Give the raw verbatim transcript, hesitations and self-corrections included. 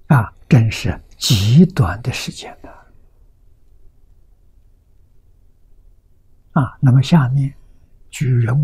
啊，真是极短的时间的啊。那么下面举人